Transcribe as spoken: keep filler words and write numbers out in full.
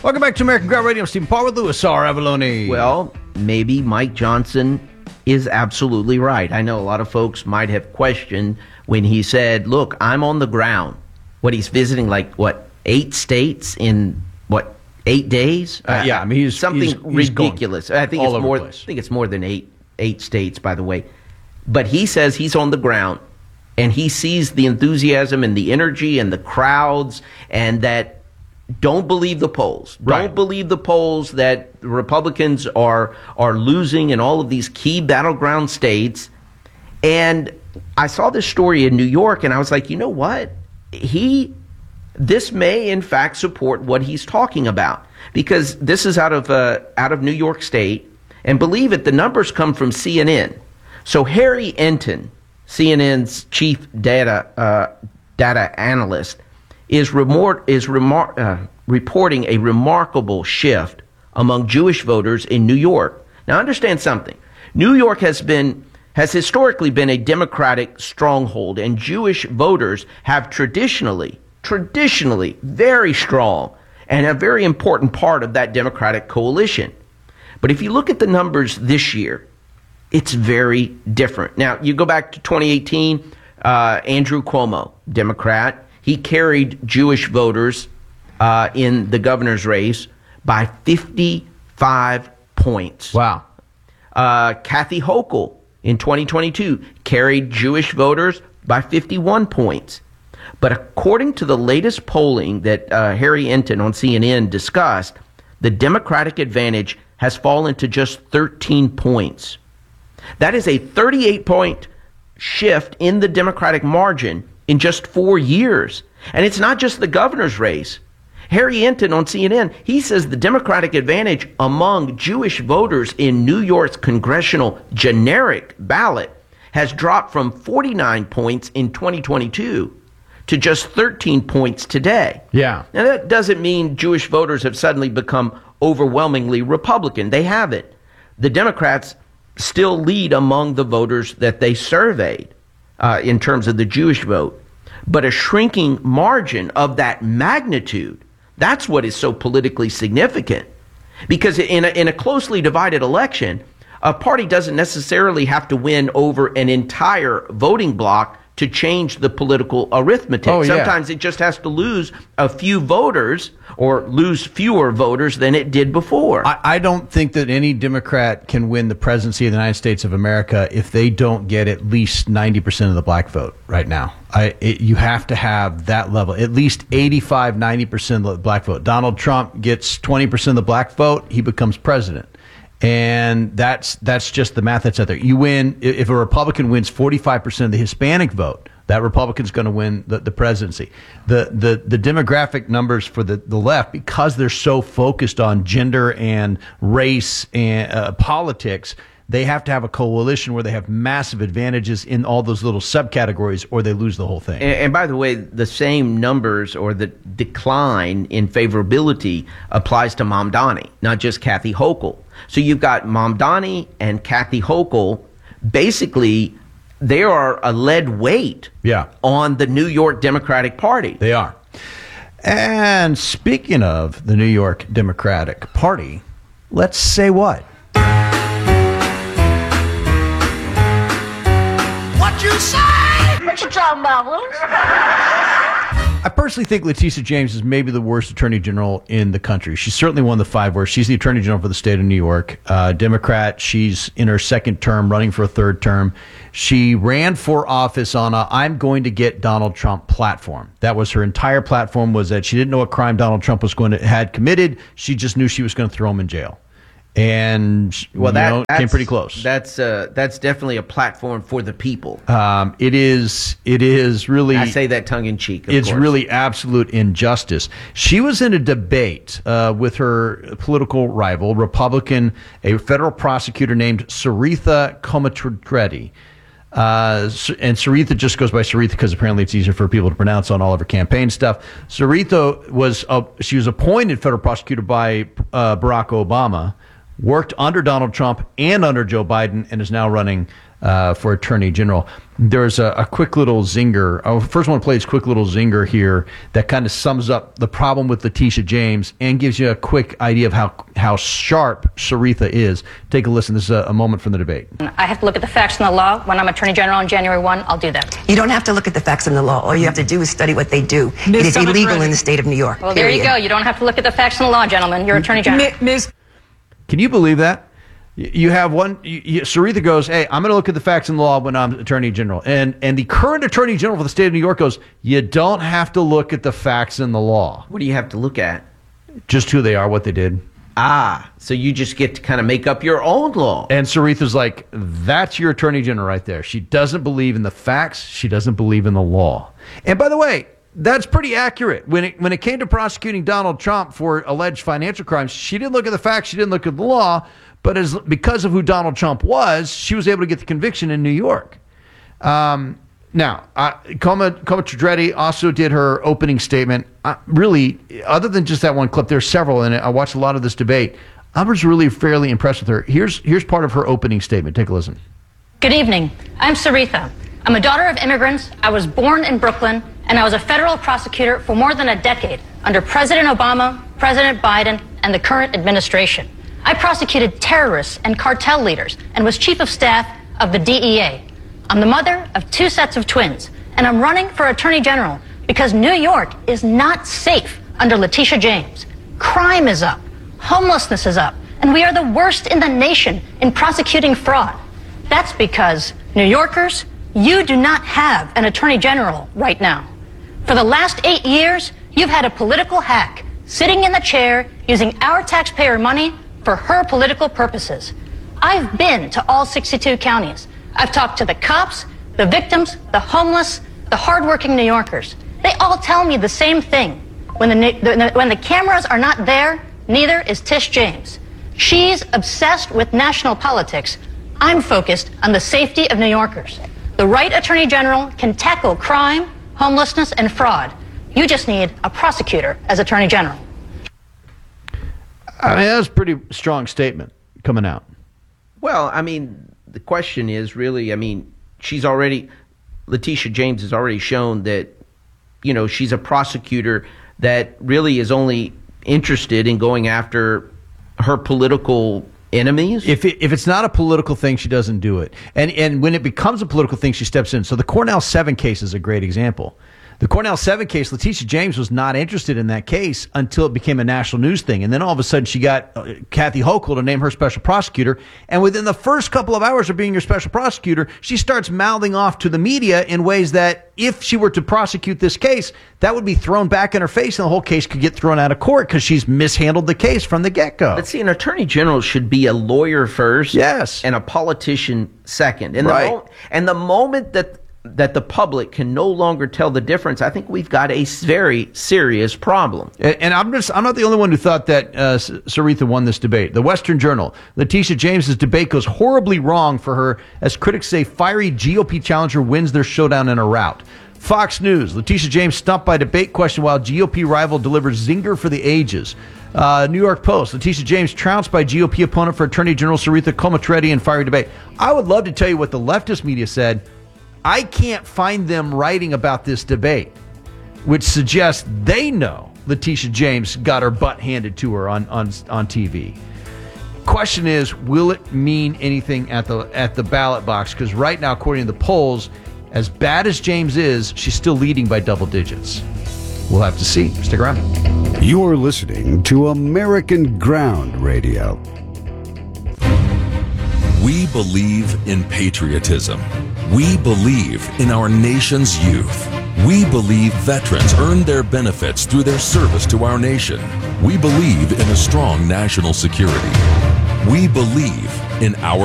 Welcome back to American Crowd Radio. I'm Stephen Paul with Louis R. Avalone. Well, maybe Mike Johnson is absolutely right. I know a lot of folks might have questioned when he said, look, I'm on the ground. What, he's visiting like, what, eight states in, what, eight days? Uh, yeah, I mean, he's something he's, he's ridiculous. I think all it's more. over the place. I think it's more than eight eight states, by the way. But he says he's on the ground, and he sees the enthusiasm and the energy and the crowds, and that don't believe the polls. Right. Don't believe the polls that Republicans are are losing in all of these key battleground states. And I saw this story in New York, and I was like, you know what? He. This may, in fact, support what he's talking about, because this is out of uh, out of New York State, and believe it, the numbers come from C N N. So Harry Enton, C N N's chief data uh, data analyst, is remor- is remar- uh, reporting a remarkable shift among Jewish voters in New York. Now, understand something: New York has been has historically been a Democratic stronghold, and Jewish voters have traditionally. traditionally very strong and a very important part of that Democratic coalition. But if you look at the numbers this year, it's very different. Now, you go back to twenty eighteen, uh, Andrew Cuomo, Democrat, he carried Jewish voters uh, in the governor's race by fifty-five points. Wow. Uh, Kathy Hochul in twenty twenty-two carried Jewish voters by fifty-one points. But according to the latest polling that uh, Harry Enton on C N N discussed, the Democratic advantage has fallen to just thirteen points. That is a thirty-eight point shift in the Democratic margin in just four years. And it's not just the governor's race. Harry Enton on C N N, he says the Democratic advantage among Jewish voters in New York's congressional generic ballot has dropped from forty-nine points in twenty twenty-two to just thirteen points today. Yeah. Now, that doesn't mean Jewish voters have suddenly become overwhelmingly Republican. They haven't. The Democrats still lead among the voters that they surveyed uh, in terms of the Jewish vote. But a shrinking margin of that magnitude, that's what is so politically significant. Because in a, in a closely divided election, a party doesn't necessarily have to win over an entire voting bloc to change the political arithmetic. Oh, yeah. Sometimes it just has to lose a few voters or lose fewer voters than it did before. I, I don't think that any Democrat can win the presidency of the United States of America if they don't get at least ninety percent of the black vote right now. I, it, you have to have that level, at least eighty-five, ninety percent of the black vote. Donald Trump gets twenty percent of the black vote, he becomes president. And that's that's just the math that's out there. You win, if a Republican wins forty-five percent of the Hispanic vote, that Republican's going to win the, the presidency. The, the the demographic numbers for the, the left, because they're so focused on gender and race and uh, politics, they have to have a coalition where they have massive advantages in all those little subcategories, or they lose the whole thing. And, and by the way, the same numbers or the decline in favorability applies to Mamdani, not just Kathy Hochul. So you've got Mamdani and Kathy Hochul. Basically, they are a lead weight yeah. on the New York Democratic Party. They are. And speaking of the New York Democratic Party, let's say what? What you say? What you talking about, Willis? I personally think Letitia James is maybe the worst attorney general in the country. She's certainly one of the five worst. She's the attorney general for the state of New York, uh, Democrat. She's in her second term, running for a third term. She ran for office on a "I'm going to get Donald Trump" platform. That was her entire platform, was that she didn't know what crime Donald Trump was going to had committed. She just knew she was going to throw him in jail. And well, that you know, came pretty close. That's uh, that's definitely a platform for the people. Um, it is. It is really. I say that tongue in cheek. Of it's course. really absolute injustice. She was in a debate uh, with her political rival, Republican, a federal prosecutor named Saritha Komatreddy. Uh, and Saritha just goes by Saritha because apparently it's easier for people to pronounce on all of her campaign stuff. Saritha was uh, she was appointed federal prosecutor by uh, Barack Obama, worked under Donald Trump and under Joe Biden, and is now running uh, for Attorney General. There's a, a quick little zinger. I first want to play this quick little zinger here that kind of sums up the problem with Letitia James and gives you a quick idea of how, how sharp Saritha is. Take a listen. This is a, a moment from the debate. I have to look at the facts and the law. When I'm Attorney General on January first, I'll do that. You don't have to look at the facts and the law. All you have to do is study what they do. Miz It is Summers illegal ready. in the state of New York. Well, there you period. go. You don't have to look at the facts and the law, gentlemen. You're Attorney General. Miz Can you believe that? Y- You have one, you, you, Saritha goes, hey, I'm going to look at the facts and the law when I'm Attorney General. And and the current Attorney General for the state of New York goes, you don't have to look at the facts and the law. What do you have to look at? Just who they are, what they did. Ah, so you just get to kind of make up your own law. And Saritha's like, that's your Attorney General right there. She doesn't believe in the facts. She doesn't believe in the law. And by the way, that's pretty accurate. When it when it came to prosecuting Donald Trump for alleged financial crimes, she didn't look at the facts. She didn't look at the law. But as because of who Donald Trump was, she was able to get the conviction in New York. Um, now, uh, Coma, Coma Trudretti also did her opening statement. Uh, really, other than just that one clip, there's several, and I watched a lot of this debate. I was really fairly impressed with her. Here's here's part of her opening statement. Take a listen. Good evening. I'm Saritha. I'm a daughter of immigrants. I was born in Brooklyn, and I was a federal prosecutor for more than a decade under President Obama, President Biden, and the current administration. I prosecuted terrorists and cartel leaders and was chief of staff of the D E A. I'm the mother of two sets of twins, and I'm running for Attorney General because New York is not safe under Letitia James. Crime is up, homelessness is up, and we are the worst in the nation in prosecuting fraud. That's because, New Yorkers, you do not have an Attorney General right now. For the last eight years, you've had a political hack sitting in the chair using our taxpayer money for her political purposes. I've been to all sixty-two counties. I've talked to the cops, the victims, the homeless, the hardworking New Yorkers. They all tell me the same thing. When the, the, when the cameras are not there, neither is Tish James. She's obsessed with national politics. I'm focused on the safety of New Yorkers. The right Attorney General can tackle crime, homelessness, and fraud. You just need a prosecutor as Attorney General. I mean, that's a pretty strong statement coming out. Well, I mean, the question is really, I mean, she's already, Letitia James has already shown that, you know, she's a prosecutor that really is only interested in going after her political enemies. If it, if it's not a political thing, she doesn't do it. And and when it becomes a political thing, she steps in. So the Cornell seven case is a great example. The Cornell seven case, Letitia James was not interested in that case until it became a national news thing. And then all of a sudden she got uh, Kathy Hochul to name her special prosecutor. And within the first couple of hours of being your special prosecutor, she starts mouthing off to the media in ways that if she were to prosecute this case, that would be thrown back in her face and the whole case could get thrown out of court because she's mishandled the case from the get-go. But see, an attorney general should be a lawyer first, Yes. and a politician second. And Right. the mo- and the moment that that the public can no longer tell the difference, I think we've got a s- very serious problem. And, and I'm just, I'm not the only one who thought that uh, S- Saritha won this debate. The Western Journal, Letitia James's debate goes horribly wrong for her as critics say fiery G O P challenger wins their showdown in a rout. Fox News, Letitia James stumped by debate question while G O P rival delivers zinger for the ages. Uh, New York Post, Letitia James trounced by G O P opponent for Attorney General Saritha Comatretti in fiery debate. I would love to tell you what the leftist media said. I can't find them writing about this debate, which suggests they know Letitia James got her butt handed to her on, on, on T V. Question is, will it mean anything at the at the ballot box? Because right now, according to the polls, as bad as James is, she's still leading by double digits. We'll have to see. Stick around. You're listening to American Ground Radio. We believe in patriotism. We believe in our nation's youth. We believe veterans earn their benefits through their service to our nation. We believe in a strong national security. We believe in our